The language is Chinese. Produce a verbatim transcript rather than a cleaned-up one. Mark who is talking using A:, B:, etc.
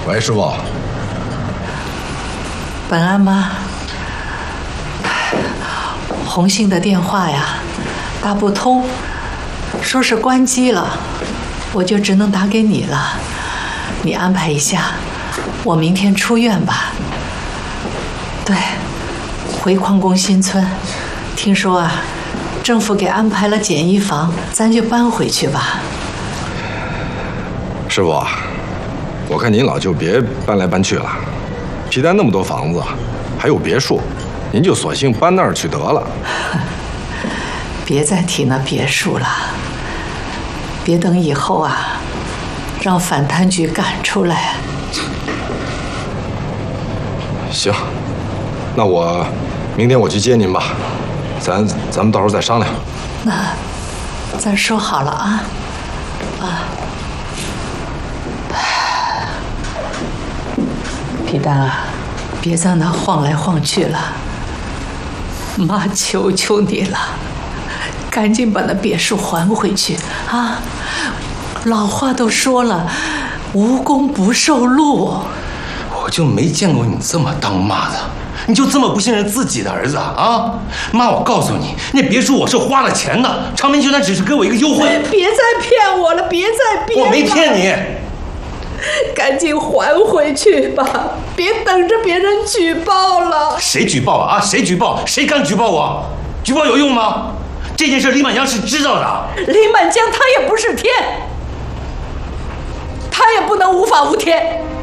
A: 喂，师傅。
B: 本安吗？红杏的电话呀，打不通，说是关机了，我就只能打给你了。你安排一下，我明天出院吧。对，回矿工新村，听说啊，政府给安排了简易房，咱就搬回去吧。
A: 师傅，我看您老就别搬来搬去了，皮丹那么多房子，还有别墅，您就索性搬那儿去得了。
B: 别再提那别墅了，别等以后啊，让反贪局赶出来。
A: 行，那我明天我去接您吧，咱咱们到时候再商量。
B: 那咱说好了啊啊！皮丹啊，别在那晃来晃去了，妈求求你了，赶紧把那别墅还回去啊！老话都说了，无功不受禄。
C: 我就没见过你这么当妈的，你就这么不信任自己的儿子啊？妈，我告诉你，那别墅我是花了钱的，长明集团只是给我一个优惠。
B: 别再骗我了，别再骗了！
C: 我没骗你。
B: 赶紧还回去吧，别等着别人举报了。
C: 谁举报啊？谁举报？谁敢举报我？举报有用吗？这件事李满江是知道的。
B: 李满江他也不是天，他也不能无法无天。